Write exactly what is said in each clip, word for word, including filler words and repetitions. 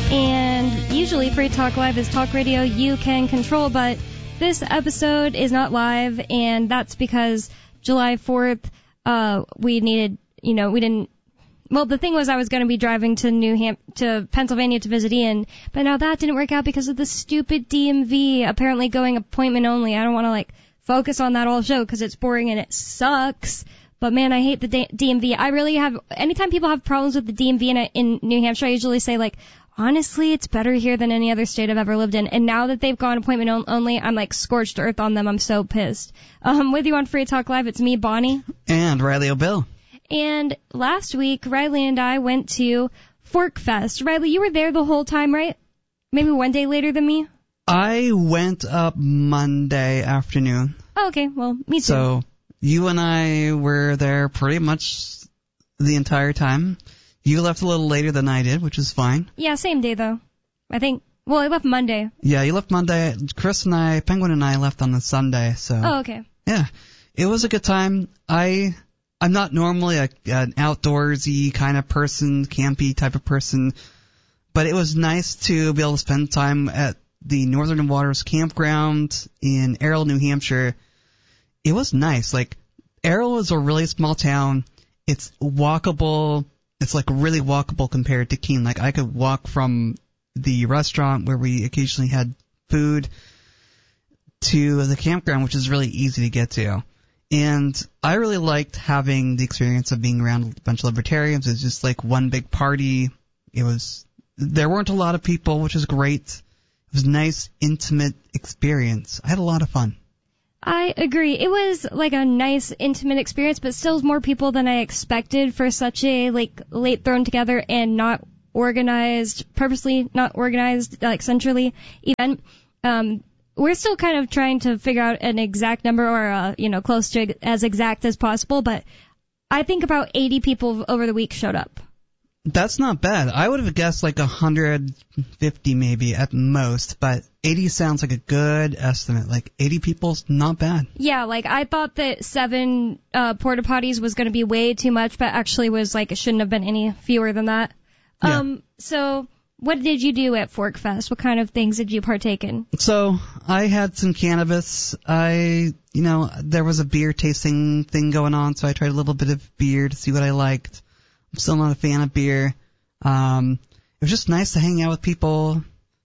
And usually Free Talk Live is talk radio you can control, but this episode is not live, and that's because July fourth, uh, we needed, you know, we didn't, well, the thing was I was going to be driving to New Ham- to Pennsylvania to visit Ian, but now that didn't work out because of the stupid D M V apparently going appointment only. I don't want to, like, focus on that all show because it's boring and it sucks. But, man, I hate the D- DMV. I really have, anytime people have problems with the D M V in, in New Hampshire, I usually say, like, honestly, it's better here than any other state I've ever lived in. And now that they've gone appointment on- only, I'm, like, scorched earth on them. I'm so pissed. Um, with you on Free Talk Live, it's me, Bonnie. And Riley O'Bill. And last week, Riley and I went to Fork Fest. Riley, you were there the whole time, right? Maybe one day later than me? I went up Monday afternoon. Oh, okay. Well, me too. So you and I were there pretty much the entire time. You left a little later than I did, which is fine. Yeah, same day, though. I think, well, I left Monday. Yeah, you left Monday. Chris and I, Penguin and I left on the Sunday, so. Oh, okay. Yeah, it was a good time. I, I'm not normally a, an outdoorsy kind of person, campy type of person, but it was nice to be able to spend time at the Northern Waters Campground in Errol, New Hampshire. It was nice. Like, Errol is a really small town. It's walkable. It's like really walkable compared to Keene. Like, I could walk from the restaurant where we occasionally had food to the campground, which is really easy to get to. And I really liked having the experience of being around a bunch of libertarians. It was just like one big party. It was, there weren't a lot of people, which is great. It was a nice, intimate experience. I had a lot of fun. I agree. It was like a nice, intimate experience, but still more people than I expected for such a, like, late thrown together and not organized, purposely not organized, like, centrally event. Um, we're still kind of trying to figure out an exact number or, uh, you know, close to as exact as possible, but I think about eighty people over the week showed up. That's not bad. I would have guessed like one hundred fifty maybe at most, but eighty sounds like a good estimate. Like eighty people's not bad. Yeah, like I thought that seven uh, porta potties was going to be way too much, but actually was like it shouldn't have been any fewer than that. Yeah. Um, so what did you do at Fork Fest? What kind of things did you partake in? So I had some cannabis. I, you know, there was a beer tasting thing going on, so I tried a little bit of beer to see what I liked. I'm still not a fan of beer. Um, it was just nice to hang out with people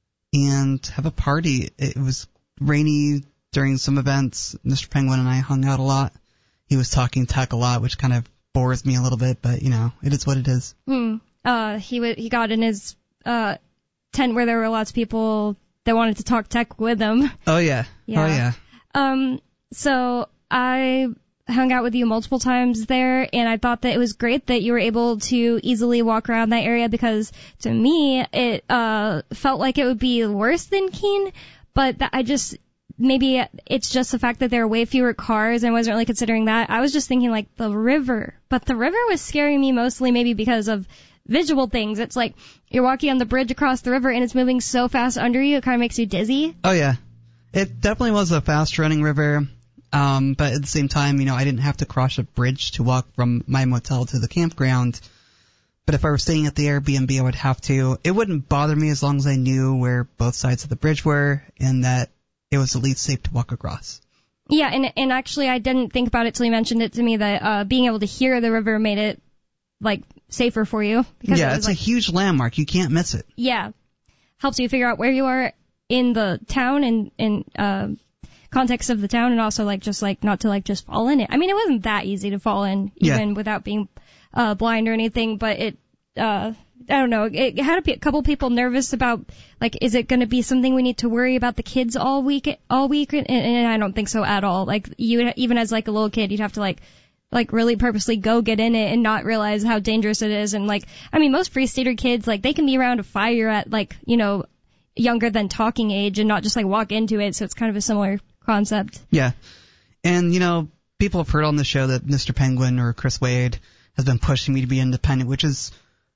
and have a party. It was rainy during some events. Mister Penguin and I hung out a lot. He was talking tech a lot, which kind of bores me a little bit, but, you know, it is what it is. Hmm. Uh, he w- he got in his uh tent where there were lots of people that wanted to talk tech with him. Oh, yeah. Yeah. Oh, yeah. Um, so I hung out with you multiple times there, and I thought that it was great that you were able to easily walk around that area because to me it uh felt like it would be worse than Keene, but that I just maybe it's just the fact that there are way fewer cars and I wasn't really considering that. I was just thinking like the river, but the river was scaring me mostly maybe because of visual things. It's like you're walking on the bridge across the river and it's moving so fast under you it kind of makes you dizzy. Oh yeah, it definitely was a fast running river. Um, but at the same time, you know, I didn't have to cross a bridge to walk from my motel to the campground. But if I were staying at the Airbnb, I would have to. It wouldn't bother me as long as I knew where both sides of the bridge were and that it was at least safe to walk across. Yeah, and and actually I didn't think about it till you mentioned it to me that uh, being able to hear the river made it, like, safer for you. Because yeah, it it's like, a huge landmark. You can't miss it. Yeah. Helps you figure out where you are in the town and in uh, context of the town, and also like just like not to like just fall in it. I mean, it wasn't that easy to fall in even yeah. without being uh, blind or anything, but it uh, I don't know. It had a p- couple people nervous about like, is it going to be something we need to worry about the kids all week all week? And, and I don't think so at all. Like you, even as like a little kid, you'd have to like. like really purposely go get in it and not realize how dangerous it is. And like, I mean, most Free Stater kids, like they can be around a fire at like, you know, younger than talking age and not just like walk into it. So it's kind of a similar concept. Yeah. And, you know, people have heard on the show that Mister Penguin or Chris Wade has been pushing me to be independent, which is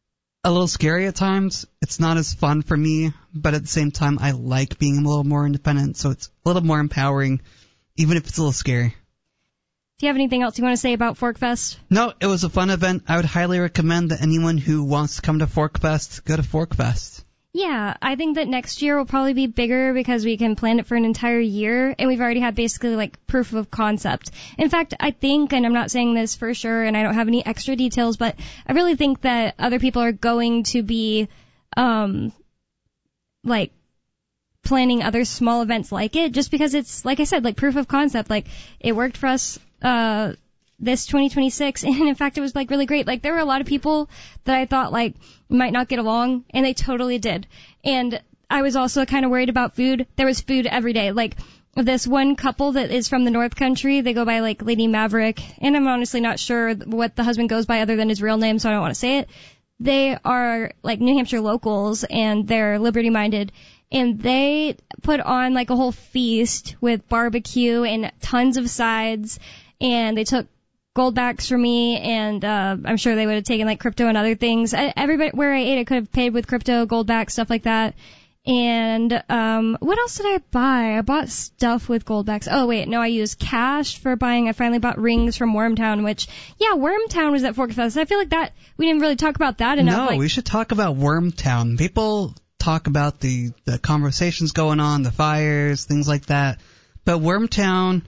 a little scary at times. It's not as fun for me, but at the same time, I like being a little more independent. So it's a little more empowering, even if it's a little scary. Do you have anything else you want to say about Fork Fest? No, it was a fun event. I would highly recommend that anyone who wants to come to Fork Fest, go to Fork Fest. Yeah, I think that next year will probably be bigger because we can plan it for an entire year, and we've already had basically like proof of concept. In fact, I think, and I'm not saying this for sure, and I don't have any extra details, but I really think that other people are going to be, um, like, planning other small events like it, just because it's, like I said, like proof of concept. Like, it worked for us, uh, this twenty twenty-six, and in fact it was like really great. Like, there were a lot of people that I thought like might not get along, and they totally did. And I was also kind of worried about food. There was food every day. Like, this one couple that is from the North Country, they go by like Lady Maverick, and I'm honestly not sure what the husband goes by other than his real name, so I don't want to say it. They are like New Hampshire locals, and they're liberty minded, and they put on like a whole feast with barbecue and tons of sides, and they took goldbacks for me, and uh, I'm sure they would have taken like crypto and other things. I, everybody where I ate, I could have paid with crypto, goldbacks, stuff like that. And um, what else did I buy? I bought stuff with goldbacks. Oh wait, no, I used cash for buying. I finally bought rings from Wormtown, which yeah, Wormtown was at Forkfest. I feel like that we didn't really talk about that enough. No, like, we should talk about Wormtown. People talk about the the conversations going on, the fires, things like that, but Wormtown.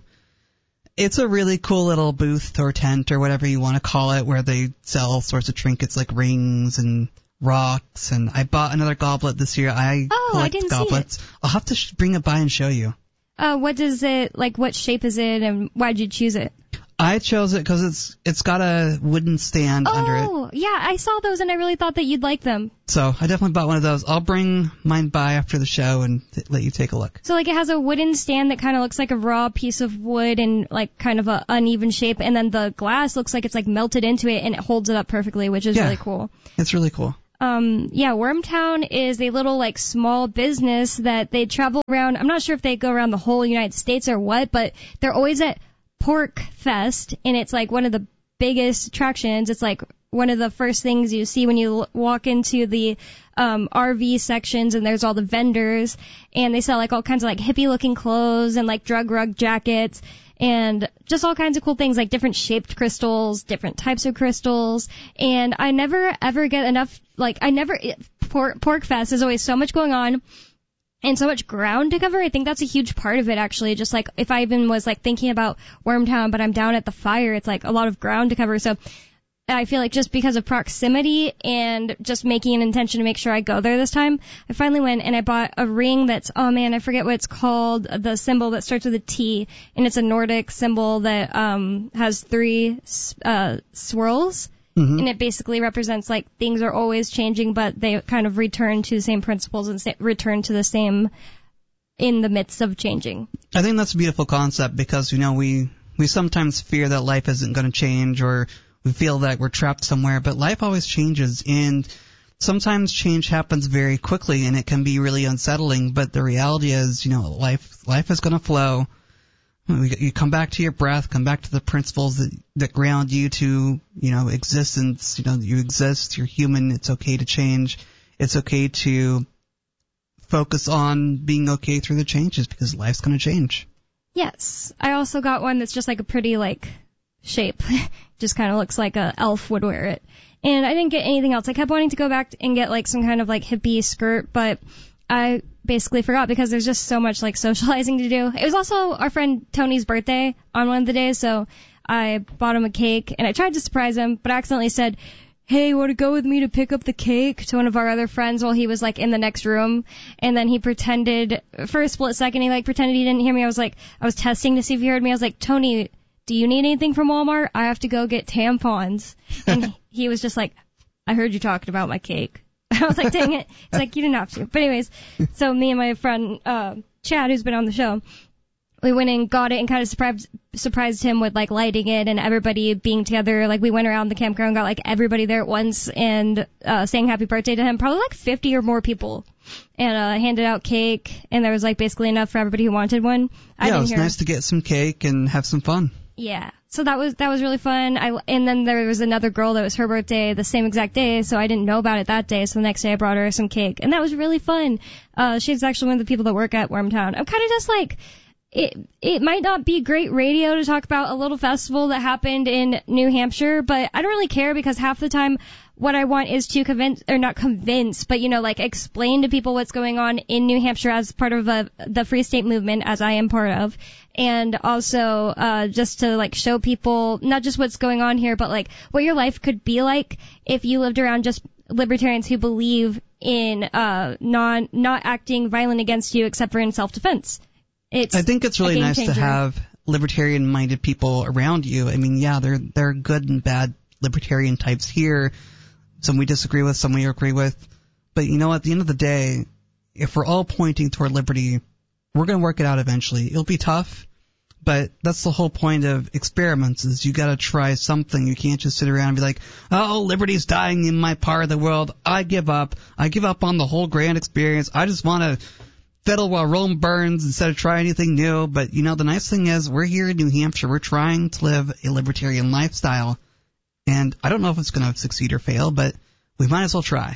It's a really cool little booth or tent or whatever you want to call it, where they sell all sorts of trinkets like rings and rocks. And I bought another goblet this year. I oh, collect I didn't goblets. See it. I'll have to sh- bring it by and show you. Uh, what does it, like, what shape is it, and why'd you choose it? I chose it because it's it's got a wooden stand oh, under it. Oh, yeah, I saw those and I really thought that you'd like them. So I definitely bought one of those. I'll bring mine by after the show and th- let you take a look. So, like, it has a wooden stand that kind of looks like a raw piece of wood and, like, kind of a uneven shape, and then the glass looks like it's, like, melted into it, and it holds it up perfectly, which is yeah, really cool. It's really cool. Um, yeah, Wormtown is a little, like, small business that they travel around. I'm not sure if they go around the whole United States or what, but they're always at Pork Fest, and it's like one of the biggest attractions. It's like one of the first things you see when you l- walk into the um R V sections, and there's all the vendors, and they sell like all kinds of like hippie looking clothes and like drug rug jackets and just all kinds of cool things, like different shaped crystals, different types of crystals. And I never ever get enough, like I never it, Pork, Pork Fest is always so much going on and so much ground to cover. I think that's a huge part of it, actually. Just like if I even was like thinking about Wormtown, but I'm down at the fire, it's like a lot of ground to cover. So I feel like just because of proximity and just making an intention to make sure I go there this time, I finally went and I bought a ring that's, oh man, I forget what it's called, the symbol that starts with a T, and it's a Nordic symbol that um has three uh swirls. Mm-hmm. And it basically represents, like, things are always changing, but they kind of return to the same principles and sa- return to the same in the midst of changing. I think that's a beautiful concept because, you know, we, we sometimes fear that life isn't going to change, or we feel that we're trapped somewhere, but life always changes, and sometimes change happens very quickly, and it can be really unsettling, but the reality is, you know, life life is going to flow. You come back to your breath, come back to the principles that, that ground you to, you know, existence. You know, you exist, you're human, it's okay to change. It's okay to focus on being okay through the changes because life's going to change. Yes. I also got one that's just like a pretty, like, shape. Just kind of looks like a elf would wear it. And I didn't get anything else. I kept wanting to go back and get, like, some kind of, like, hippie skirt, but I basically forgot because there's just so much, like, socializing to do. It was also our friend Tony's birthday on one of the days, so I bought him a cake, and I tried to surprise him, but I accidentally said, hey, you want to go with me to pick up the cake, to one of our other friends while he was, like, in the next room. And then he pretended, for a split second, he, like, pretended he didn't hear me. I was like, I was testing to see if he heard me. I was like, Tony, do you need anything from Walmart? I have to go get tampons. And he was just like, I heard you talking about my cake. I was like, dang it. It's like, you didn't have to. But anyways, so me and my friend, uh, Chad, who's been on the show, we went and got it and kind of surprised, surprised him with, like, lighting it and everybody being together. Like, we went around the campground, got, like, everybody there at once and, uh, saying happy birthday to him. Probably, like, fifty or more people. And, uh, handed out cake, and there was, like, basically enough for everybody who wanted one. I yeah, didn't it was hear nice to get some cake and have some fun. Yeah. So that was, that was really fun. I, and then there was another girl that was her birthday the same exact day, so I didn't know about it that day, so the next day I brought her some cake, and that was really fun. Uh, she's actually one of the people that work at Wormtown. I'm kind of just like, it, it might not be great radio to talk about a little festival that happened in New Hampshire, but I don't really care because half the time what I want is to convince, or not convince, but, you know, like explain to people what's going on in New Hampshire as part of a, the Free State Movement, as I am part of. And also, uh, just to like show people not just what's going on here, but like what your life could be like if you lived around just libertarians who believe in, uh, non, not acting violent against you except for in self-defense. It's I think it's really nice changer. to have libertarian-minded people around you. I mean, yeah, there there are good and bad libertarian types here. Some we disagree with, some we agree with. But, you know, at the end of the day, if we're all pointing toward liberty, we're going to work it out eventually. It'll be tough, but that's the whole point of experiments, is you got to try something. You can't just sit around and be like, oh, liberty's dying in my part of the world. I give up. I give up on the whole grand experience. I just want to fiddle while Rome burns instead of try anything new. But, you know, the nice thing is we're here in New Hampshire. We're trying to live a libertarian lifestyle. And I don't know if it's going to succeed or fail, but we might as well try.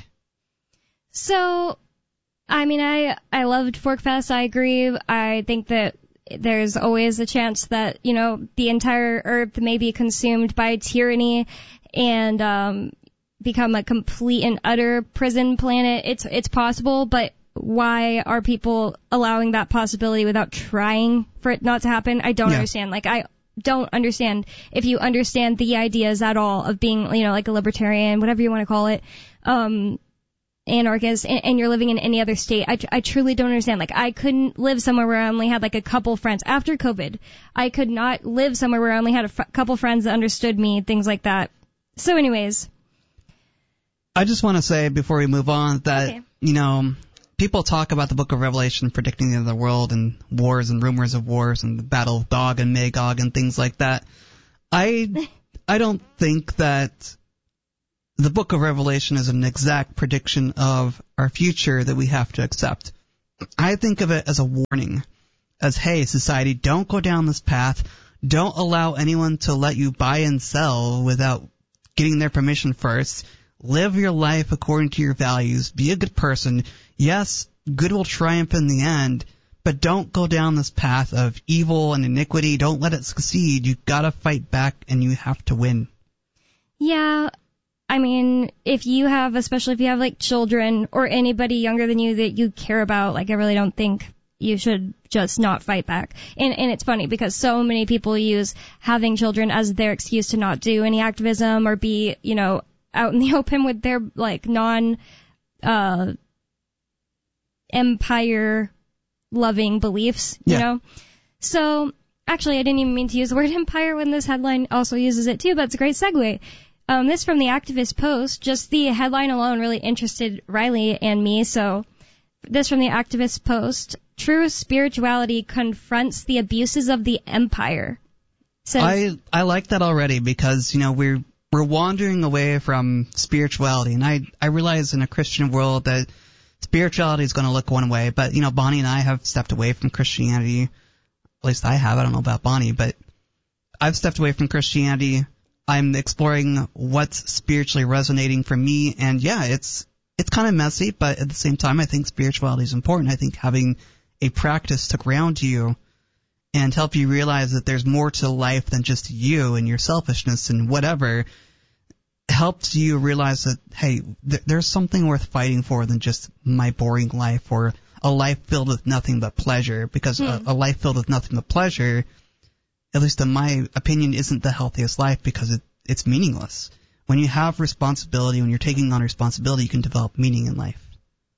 So, I mean, I, I loved ForkFest. I agree. I think that there's always a chance that, you know, the entire earth may be consumed by tyranny and um, become a complete and utter prison planet. It's it's possible, but why are people allowing that possibility without trying for it not to happen? I don't yeah. understand. Like, I don't understand if you understand the ideas at all of being, you know, like a libertarian, whatever you want to call it, um, anarchist, and, and you're living in any other state. I, I truly don't understand. Like, I couldn't live somewhere where I only had like a couple friends after COVID. I could not live somewhere where I only had a f- couple friends that understood me, things like that. So anyways. I just want to say before we move on that, okay. you know, people talk about the Book of Revelation predicting the end of the world and wars and rumors of wars and the battle of Gog and Magog and things like that. I I don't think that the Book of Revelation is an exact prediction of our future that we have to accept. I think of it as a warning, as, hey, society, don't go down this path. Don't allow anyone to let you buy and sell without getting their permission first. Live your life according to your values. Be a good person. Yes, good will triumph in the end, but don't go down this path of evil and iniquity. Don't let it succeed. You've got to fight back, and you have to win. Yeah, I mean, if you have, especially if you have, like, children or anybody younger than you that you care about, like, I really don't think you should just not fight back. And, and it's funny because so many people use having children as their excuse to not do any activism or be, you know, out in the open with their, like, non, uh, empire-loving beliefs, you yeah. know? So, actually, I didn't even mean to use the word empire when this headline also uses it, too, but it's a great segue. Um, this from the Activist Post. Just the headline alone really interested Riley and me, so this from the Activist Post. True spirituality confronts the abuses of the empire. Says, I I like that already because, you know, we're we're wandering away from spirituality, and I I realize in a Christian world that spirituality is going to look one way, but, you know, Bonnie and I have stepped away from Christianity. At least I have. I don't know about Bonnie, but I've stepped away from Christianity. I'm exploring what's spiritually resonating for me, and yeah, it's it's kind of messy, but at the same time, I think spirituality is important. I think having a practice to ground you and help you realize that there's more to life than just you and your selfishness and whatever helps you realize that, hey, th- there's something worth fighting for than just my boring life or a life filled with nothing but pleasure, because mm. a, a life filled with nothing but pleasure, at least in my opinion, isn't the healthiest life because it, it's meaningless. When you have responsibility, when you're taking on responsibility, you can develop meaning in life.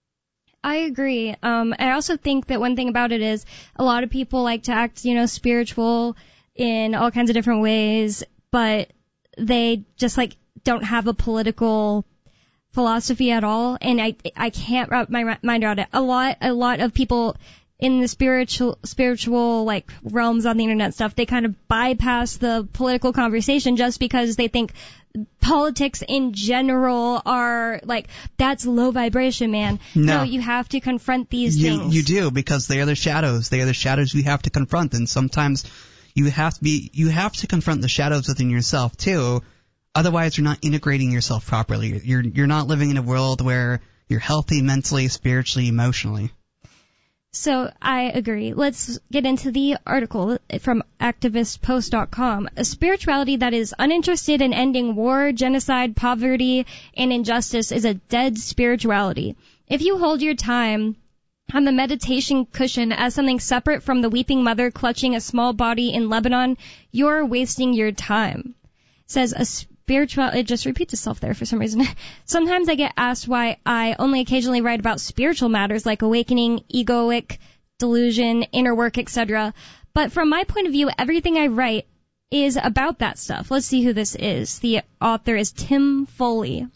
I agree. Um, I also think that one thing about it is a lot of people like to act, you know, spiritual in all kinds of different ways, but they just, like, don't have a political philosophy at all, and I I can't wrap my mind around it. A lot a lot of people in the spiritual spiritual like realms on the internet stuff, they kind of bypass the political conversation just because they think politics in general are like, that's low vibration, man. No, no you have to confront these you, things. You do, because they are the shadows. They are the shadows we have to confront, and sometimes you have to be you have to confront the shadows within yourself too. Otherwise, you're not integrating yourself properly. You're you're not living in a world where you're healthy mentally, spiritually, emotionally. So I agree. Let's get into the article from activist post dot com. A spirituality that is uninterested in ending war, genocide, poverty, and injustice is a dead spirituality. If you hold your time on the meditation cushion as something separate from the weeping mother clutching a small body in Lebanon, you're wasting your time. It says a spiritual, it just repeats itself there for some reason. Sometimes I get asked why I only occasionally write about spiritual matters like awakening, egoic, delusion, inner work, et cetera. But from my point of view, everything I write is about that stuff. Let's see who this is. The author is Tim Foley.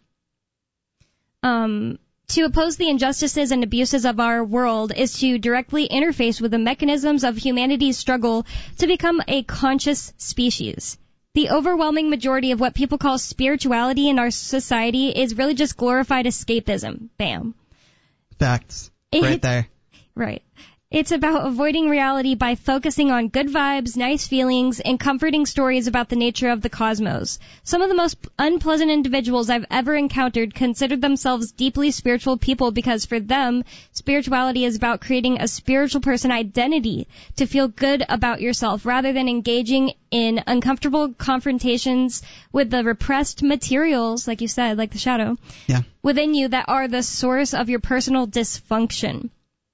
Um... To oppose the injustices and abuses of our world is to directly interface with the mechanisms of humanity's struggle to become a conscious species. The overwhelming majority of what people call spirituality in our society is really just glorified escapism. Bam. Facts. Right It, there. Right. It's about avoiding reality by focusing on good vibes, nice feelings, and comforting stories about the nature of the cosmos. Some of the most unpleasant individuals I've ever encountered considered themselves deeply spiritual people because for them, spirituality is about creating a spiritual person identity to feel good about yourself rather than engaging in uncomfortable confrontations with the repressed materials, like you said, like the shadow, yeah. within you that are the source of your personal dysfunction.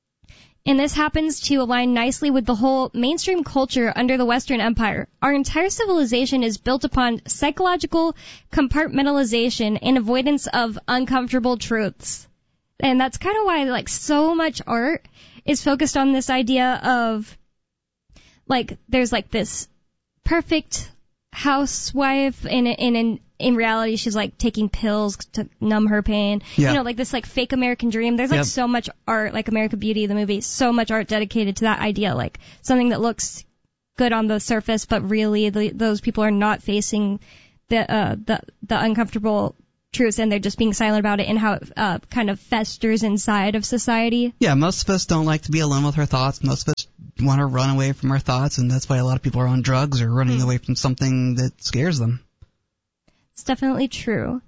And this happens to align nicely with the whole mainstream culture under the Western Empire. Our entire civilization is built upon psychological compartmentalization and avoidance of uncomfortable truths. And that's kind of why, like, so much art is focused on this idea of, like, there's, like, this perfect housewife, and in, in, in reality, she's, like, taking pills to numb her pain. Yeah. You know, like this, like, fake American dream. There's, like, Yep. so much art, like American Beauty, the movie, so much art dedicated to that idea, like, something that looks good on the surface, but really the, those people are not facing the, uh, the, the uncomfortable truths, and they're just being silent about it and how it, uh, kind of festers inside of society. Yeah, most of us don't like to be alone with our thoughts. Most of us want to run away from our thoughts, and that's why a lot of people are on drugs or running mm. away from something that scares them. It's definitely true.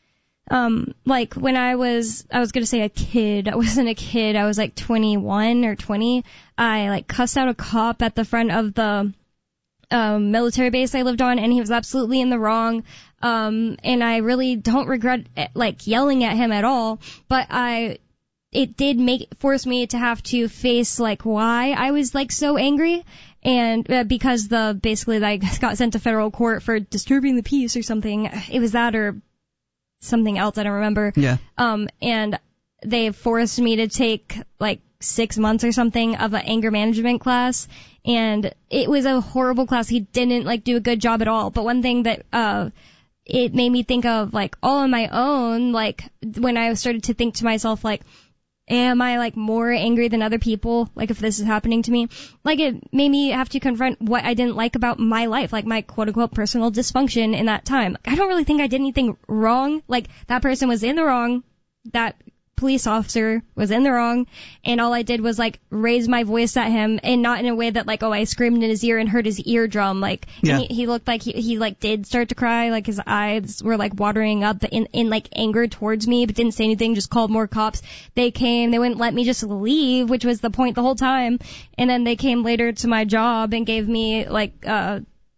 Um, like when I was, I was gonna say a kid. I wasn't a kid. I was like twenty-one or twenty. I like cussed out a cop at the front of the um, military base I lived on, and he was absolutely in the wrong. Um, and I really don't regret like yelling at him at all. But I, it did make force me to have to face like why I was like so angry. And uh, because the basically I got sent to federal court for disturbing the peace or something. It was that or something else, I don't remember. Yeah. Um, and they forced me to take like six months or something of an anger management class. And it was a horrible class. He didn't like do a good job at all. But one thing that uh it made me think of like all on my own, like when I started to think to myself like, am I, like, more angry than other people, like, if this is happening to me? Like, it made me have to confront what I didn't like about my life, like, my quote-unquote personal dysfunction in that time. I don't really think I did anything wrong. Like, that person was in the wrong. That police officer was in the wrong. And all I did was, like, raise my voice at him, and not in a way that, like, oh, I screamed in his ear and hurt his eardrum. Like, yeah. and he, he looked like he, he, like, did start to cry. Like, his eyes were, like, watering up in, in, like, anger towards me, but didn't say anything, just called more cops. They came. They wouldn't let me just leave, which was the point the whole time. And then they came later to my job and gave me, like, uh,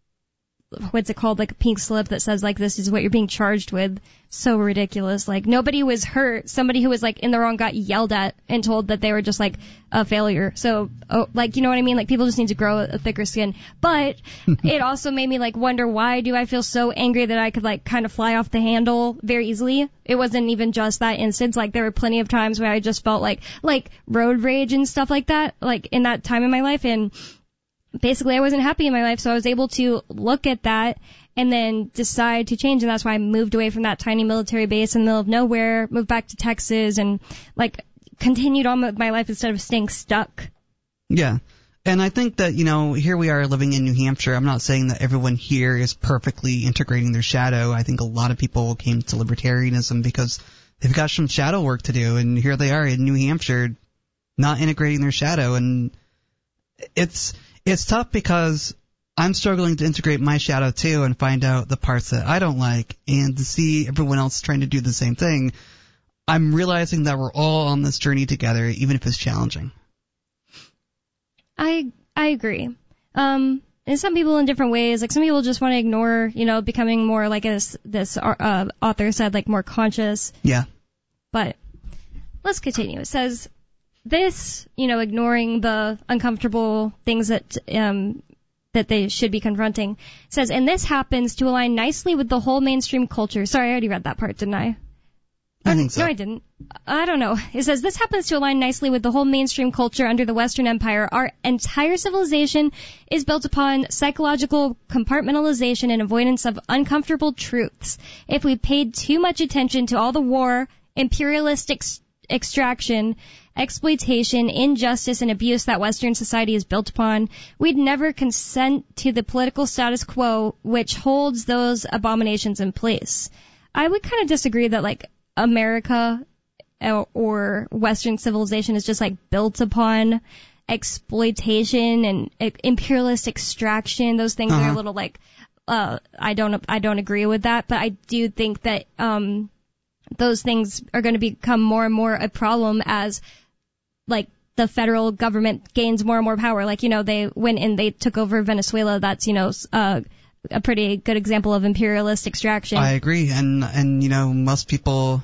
what's it called, like a pink slip that says, like, this is what you're being charged with. So ridiculous. Like, nobody was hurt. Somebody who was, like, in the wrong got yelled at and told that they were just, like, a failure. So, oh, like, you know what I mean? Like, people just need to grow a thicker skin. But it also made me, like, wonder why do I feel so angry that I could, like, kind of fly off the handle very easily? It wasn't even just that instance. Like, there were plenty of times where I just felt like, like, road rage and stuff like that, like, in that time in my life. And basically I wasn't happy in my life, so I was able to look at that and then decide to change, and that's why I moved away from that tiny military base in the middle of nowhere, moved back to Texas, and, like, continued on with my life instead of staying stuck. Yeah. And I think that, you know, here we are living in New Hampshire. I'm not saying that everyone here is perfectly integrating their shadow. I think a lot of people came to libertarianism because they've got some shadow work to do, and here they are in New Hampshire not integrating their shadow, and it's... It's tough because I'm struggling to integrate my shadow too and find out the parts that I don't like, and to see everyone else trying to do the same thing. I'm realizing that we're all on this journey together, even if it's challenging. I I agree. Um, and some people in different ways. Like some people just want to ignore, you know, becoming more like as this uh, author said, like more conscious. Yeah. But let's continue. It says this, you know, ignoring the uncomfortable things that um that they should be confronting. It says, and this happens to align nicely with the whole mainstream culture. Sorry, I already read that part, didn't I? I think so. No, I didn't. I don't know. It says, this happens to align nicely with the whole mainstream culture under the Western Empire. Our entire civilization is built upon psychological compartmentalization and avoidance of uncomfortable truths. If we paid too much attention to all the war, imperialistic ex- extraction, exploitation, injustice, and abuse that Western society is built upon, we'd never consent to the political status quo which holds those abominations in place. I would kind of disagree that, like, America or Western civilization is just like built upon exploitation and imperialist extraction. Those things uh-huh. are a little like uh I don't I don't agree with that, but I do think that um those things are going to become more and more a problem as like the federal government gains more and more power. Like, you know, they went and they took over Venezuela. That's, you know, uh a pretty good example of imperialist extraction. I agree, and and you know, most people,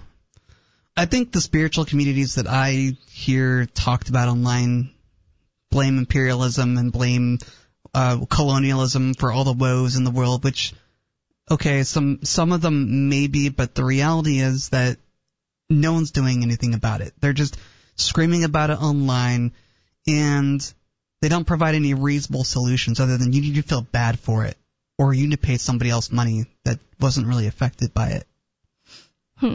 I think the spiritual communities that I hear talked about online blame imperialism and blame uh, colonialism for all the woes in the world, which, okay, some some of them maybe, but the reality is that no one's doing anything about it. They're just screaming about it online, and they don't provide any reasonable solutions other than you need to feel bad for it. Or you need to pay somebody else money that wasn't really affected by it. Hmm.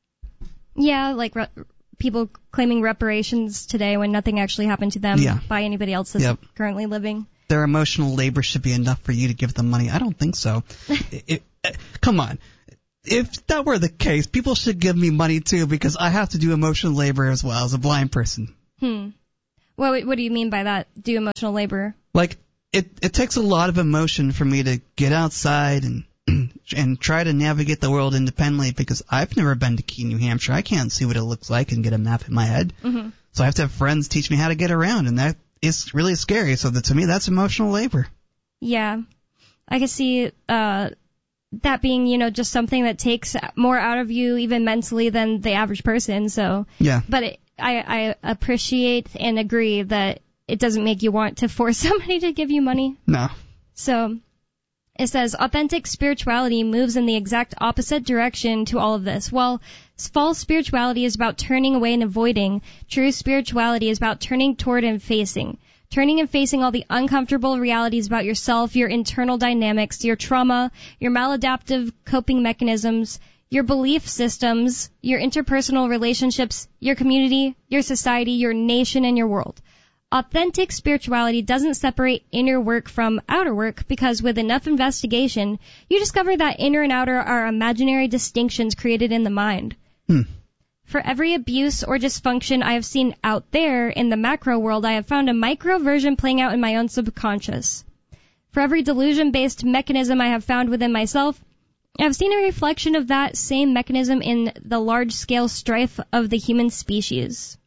Yeah, like re- people claiming reparations today when nothing actually happened to them yeah. by anybody else that's yep. currently living. Their emotional labor should be enough for you to give them money. I don't think so. it, it, come on. If that were the case, people should give me money too because I have to do emotional labor as well as a blind person. Hmm. What, what do you mean by that, do emotional labor? Like, It it takes a lot of emotion for me to get outside and and try to navigate the world independently because I've never been to Key, New Hampshire. I can't see what it looks like and get a map in my head. Mm-hmm. So I have to have friends teach me how to get around, and that is really scary. So that, to me, that's emotional labor. Yeah. I can see uh, that being, you know, just something that takes more out of you even mentally than the average person. So, yeah. But it, I, I appreciate and agree that it doesn't make you want to force somebody to give you money. No. So it says authentic spirituality moves in the exact opposite direction to all of this. While false spirituality is about turning away and avoiding, true spirituality is about turning toward and facing. Turning and facing all the uncomfortable realities about yourself, your internal dynamics, your trauma, your maladaptive coping mechanisms, your belief systems, your interpersonal relationships, your community, your society, your nation, and your world. Authentic spirituality doesn't separate inner work from outer work because with enough investigation, you discover that inner and outer are imaginary distinctions created in the mind. Hmm. For every abuse or dysfunction I have seen out there in the macro world, I have found a micro version playing out in my own subconscious. For every delusion-based mechanism I have found within myself, I have seen a reflection of that same mechanism in the large-scale strife of the human species.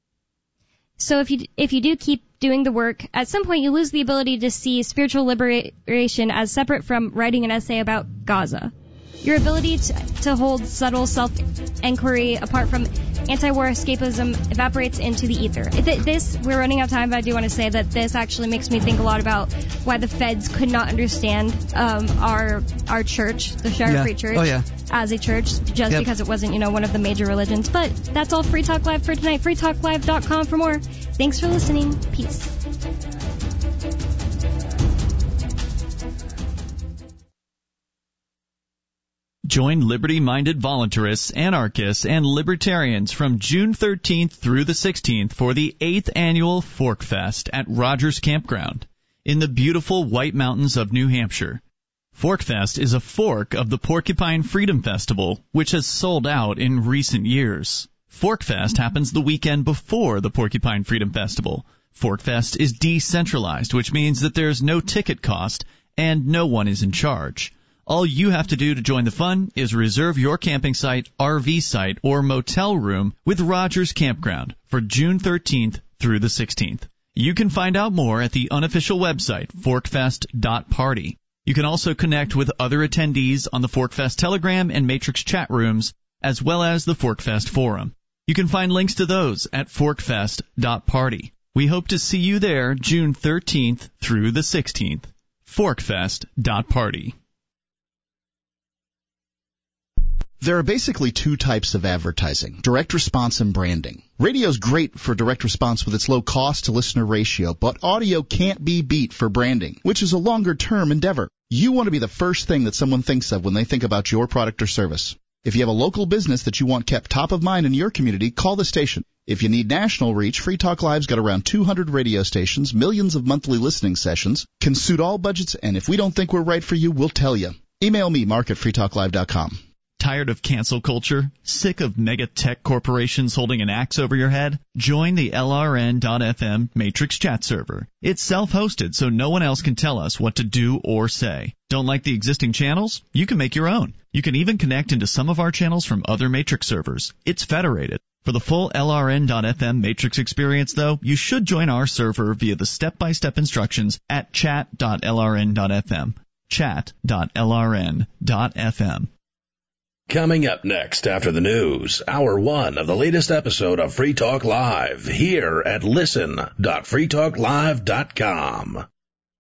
So if you if you do keep doing the work, at some point you lose the ability to see spiritual liberation as separate from writing an essay about Gaza. Your ability to, to hold subtle self-inquiry apart from anti-war escapism evaporates into the ether. This, we're running out of time, but I do want to say that this actually makes me think a lot about why the feds could not understand um, our our church, the Shire yeah. Free Church, oh, yeah. as a church, just yep. because it wasn't, you know, one of the major religions. But that's all Free Talk Live for tonight. free talk live dot com for more. Thanks for listening. Peace. Join liberty-minded voluntarists, anarchists, and libertarians from June thirteenth through the sixteenth for the eighth Annual Fork Fest at Rogers Campground in the beautiful White Mountains of New Hampshire. Fork Fest is a fork of the Porcupine Freedom Festival, which has sold out in recent years. Fork Fest happens the weekend before the Porcupine Freedom Festival. Fork Fest is decentralized, which means that there's no ticket cost and no one is in charge. All you have to do to join the fun is reserve your camping site, R V site, or motel room with Rogers Campground for June thirteenth through the sixteenth. You can find out more at the unofficial website, forkfest dot party. You can also connect with other attendees on the ForkFest Telegram and Matrix chat rooms, as well as the ForkFest Forum. You can find links to those at forkfest dot party. We hope to see you there June thirteenth through the sixteenth. forkfest dot party. There are basically two types of advertising, direct response and branding. Radio's great for direct response with its low cost to listener ratio, but audio can't be beat for branding, which is a longer term endeavor. You want to be the first thing that someone thinks of when they think about your product or service. If you have a local business that you want kept top of mind in your community, call the station. If you need national reach, Free Talk Live's got around two hundred radio stations, millions of monthly listening sessions, can suit all budgets, and if we don't think we're right for you, we'll tell you. Email me, mark at free talk live dot com. Tired of cancel culture? Sick of mega tech corporations holding an axe over your head? Join the L R N dot F M Matrix chat server. It's self-hosted, so no one else can tell us what to do or say. Don't like the existing channels? You can make your own. You can even connect into some of our channels from other Matrix servers. It's federated. For the full L R N dot F M Matrix experience, though, you should join our server via the step-by-step instructions at chat dot L R N dot F M. chat dot L R N dot F M. Coming up next after the news, hour one of the latest episode of Free Talk Live here at listen dot free talk live dot com.